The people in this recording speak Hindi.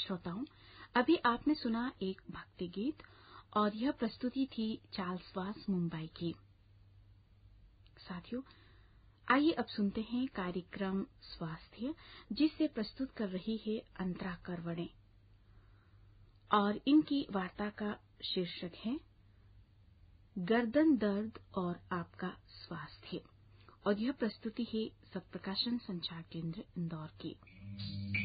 श्रोताओं, अभी आपने सुना एक भक्ति गीत और यह प्रस्तुति थी चार्ल्स वास मुंबई की। साथियों, आइए अब सुनते हैं कार्यक्रम स्वास्थ्य, जिसे प्रस्तुत कर रही है अंतरा करवड़े और इनकी वार्ता का शीर्षक है गर्दन दर्द और आपका स्वास्थ्य, और यह प्रस्तुति है सत्प्रकाशन संचार केंद्र इंदौर की।